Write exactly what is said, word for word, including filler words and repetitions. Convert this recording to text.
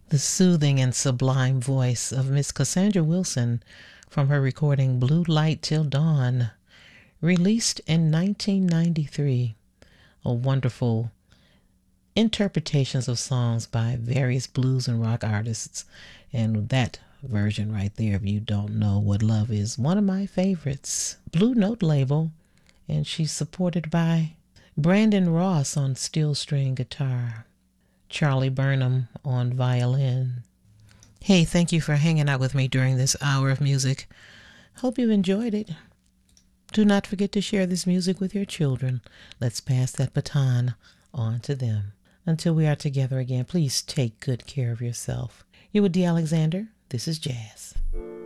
The soothing and sublime voice of Miss Cassandra Wilson from her recording Blue Light Till Dawn, released in nineteen ninety-three. A wonderful interpretations of songs by various blues and rock artists. And that version right there, if you don't know what love is, one of my favorites. Blue Note label, and she's supported by Brandon Ross on steel string guitar, Charlie Burnham on violin. Hey, thank you for hanging out with me during this hour of music. Hope you enjoyed it. Do not forget to share this music with your children. Let's pass that baton on to them. Until we are together again, please take good care of yourself. You with D. Alexander. This is Jazz.